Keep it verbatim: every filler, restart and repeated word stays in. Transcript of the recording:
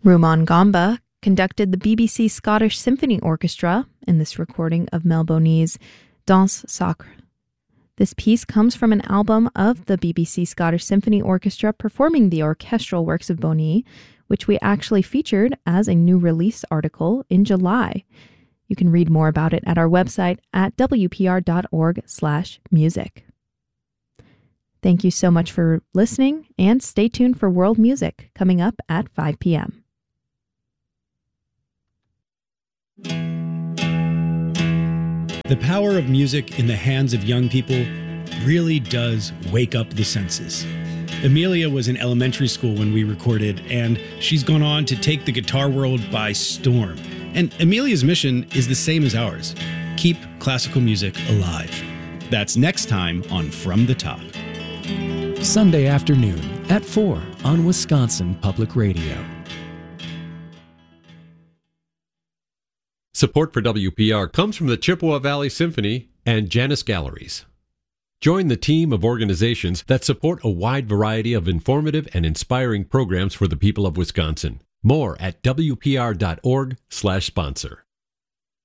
Rumaan Gamba conducted the B B C Scottish Symphony Orchestra in this recording of Mel Boney's Danse Sacrée. This piece comes from an album of the B B C Scottish Symphony Orchestra performing the orchestral works of Boney, which we actually featured as a new release article in July. You can read more about it at our website at w p r dot org slash music. Thank you so much for listening, and stay tuned for World Music coming up at five p.m. The power of music in the hands of young people really does wake up the senses. Amelia was in elementary school when we recorded, and she's gone on to take the guitar world by storm. And Amelia's mission is the same as ours: keep classical music alive. That's next time on From the Top. Sunday afternoon at four on Wisconsin Public Radio. Support for W P R comes from the Chippewa Valley Symphony and Janus Galleries. Join the team of organizations that support a wide variety of informative and inspiring programs for the people of Wisconsin. More at w p r dot org slash sponsor.